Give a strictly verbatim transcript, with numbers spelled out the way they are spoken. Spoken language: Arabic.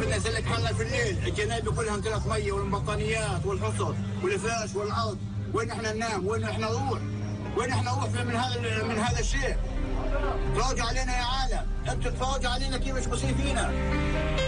صرنا نسلك حالنا في الليل، الجنابي كلها امتلت ميه والبطانيات والحصر والفراش والارض، وين احنا ننام؟ وين احنا نروح؟ وين احنا نروح من هذا من هذا الشيء؟ تفرجوا علينا يا عالم، انتوا تفرجوا علينا كيف مش بصير فينا.